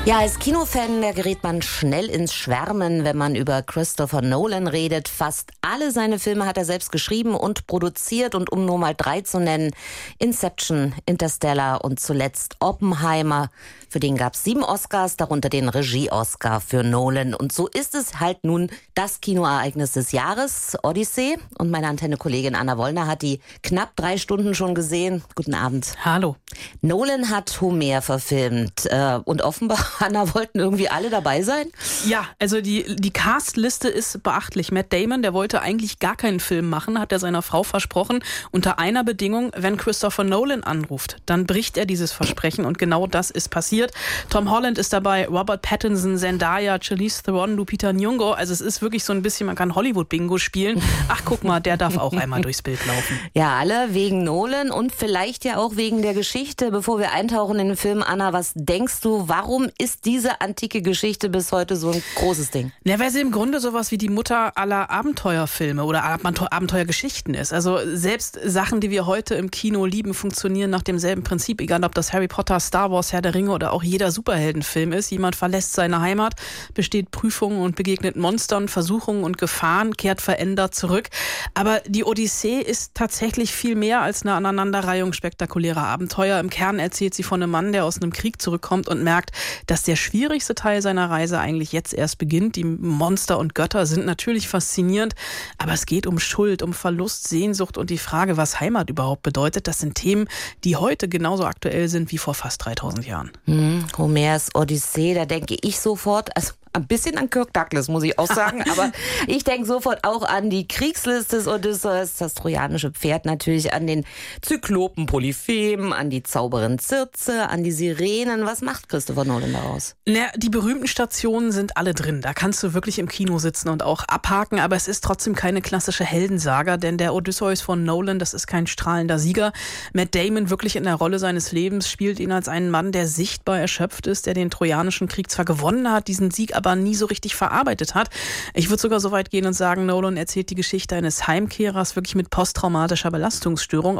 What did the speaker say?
Ja, als Kinofan, da gerät man schnell ins Schwärmen, wenn man über Christopher Nolan redet. Fast alle seine Filme hat er selbst geschrieben und produziert. Und um nur mal 3 zu nennen: Inception, Interstellar und zuletzt Oppenheimer. Für den gab es 7 Oscars, darunter den Regie-Oscar für Nolan. Und so ist es halt nun das Kinoereignis des Jahres, Odyssey. Und meine Antenne-Kollegin Anna Wollner hat die knapp 3 Stunden schon gesehen. Guten Abend. Hallo. Nolan hat Homer verfilmt. Und offenbar, Anna, wollten irgendwie alle dabei sein? Ja, also die Castliste ist beachtlich. Matt Damon, der wollte eigentlich gar keinen Film machen, hat er seiner Frau versprochen. Unter einer Bedingung: wenn Christopher Nolan anruft, dann bricht er dieses Versprechen. Und genau das ist passiert. Tom Holland ist dabei, Robert Pattinson, Zendaya, Charlize Theron, Lupita Nyong'o. Also es ist wirklich so ein bisschen, man kann Hollywood-Bingo spielen. Ach, guck mal, der darf auch einmal durchs Bild laufen. Ja, alle wegen Nolan und vielleicht ja auch wegen der Geschichte. Bevor wir eintauchen in den Film, Anna, was denkst du, warum ist diese antike Geschichte bis heute so ein großes Ding? Ja, weil sie im Grunde sowas wie die Mutter aller Abenteuerfilme oder Abenteuergeschichten ist. Also selbst Sachen, die wir heute im Kino lieben, funktionieren nach demselben Prinzip. Egal, ob das Harry Potter, Star Wars, Herr der Ringe oder auch jeder Superheldenfilm ist. Jemand verlässt seine Heimat, besteht Prüfungen und begegnet Monstern, Versuchungen und Gefahren, kehrt verändert zurück. Aber die Odyssee ist tatsächlich viel mehr als eine Aneinanderreihung spektakulärer Abenteuer. Im Kern erzählt sie von einem Mann, der aus einem Krieg zurückkommt und merkt, dass der schwierigste Teil seiner Reise eigentlich jetzt erst beginnt. Die Monster und Götter sind natürlich faszinierend, aber es geht um Schuld, um Verlust, Sehnsucht und die Frage, was Heimat überhaupt bedeutet. Das sind Themen, die heute genauso aktuell sind wie vor fast 3000 Jahren. Homers Odyssee, da denke ich sofort, also ein bisschen an Kirk Douglas, muss ich auch sagen, aber ich denke sofort auch an die Kriegslist des Odysseus, das trojanische Pferd natürlich, an den Zyklopen Polyphem, an die Zauberin Circe, an die Sirenen. Was macht Christopher Nolan daraus? Die berühmten Stationen sind alle drin. Da kannst du wirklich im Kino sitzen und auch abhaken, aber es ist trotzdem keine klassische Heldensaga, denn der Odysseus von Nolan, das ist kein strahlender Sieger. Matt Damon, wirklich in der Rolle seines Lebens, spielt ihn als einen Mann, der sichtbar erschöpft ist, der den trojanischen Krieg zwar gewonnen hat, diesen Sieg aber nie so richtig verarbeitet hat. Ich würde sogar so weit gehen und sagen, Nolan erzählt die Geschichte eines Heimkehrers wirklich mit posttraumatischer Belastungsstörung.